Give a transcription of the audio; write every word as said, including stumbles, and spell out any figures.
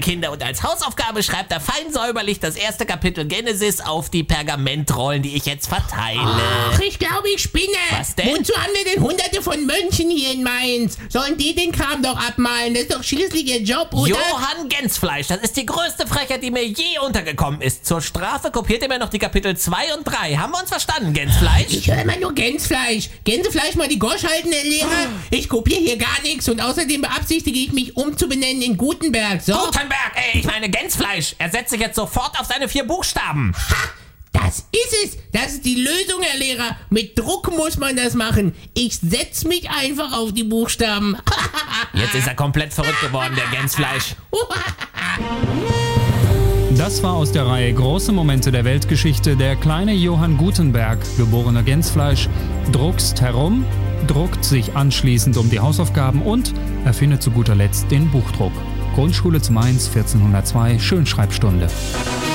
Kinder. Und als Hausaufgabe schreibt er fein säuberlich das erste Kapitel Genesis auf die Pergamentrollen, die ich jetzt verteile. Ach, ich glaube, ich spinne. Was denn? Wozu haben wir denn hunderte von Mönchen hier in Mainz? Sollen die den Kram doch abmalen? Das ist doch schließlich ihr Job, oder? Johann Gänzfleisch, das ist die größte Frechheit, die mir je untergekommen ist. Zur Strafe kopiert ihr mir noch die Kapitel zwei und drei. Haben wir uns verstanden, Gänzfleisch? Ich höre immer nur Gänsfleisch. Gänsefleisch mal die Gosch halten, Herr Lehrer. Ich kopiere hier gar nichts und außerdem beabsichtige ich mich umzubenennen in Gutenberg. So. Gutenberg, ey, ich meine Gänzfleisch. Er setzt sich jetzt sofort auf seine vier Buchstaben. Ha! Das ist es. Das ist die Lösung, Herr Lehrer. Mit Druck muss man das machen. Ich setz mich einfach auf die Buchstaben. Jetzt ist er komplett verrückt geworden, der Gänzfleisch. Das war aus der Reihe Große Momente der Weltgeschichte der kleine Johann Gutenberg, geborener Gänzfleisch, druckst herum, druckt sich anschließend um die Hausaufgaben und erfindet zu guter Letzt den Buchdruck. Grundschule zu Mainz vierzehnhundertzwei, Schönschreibstunde.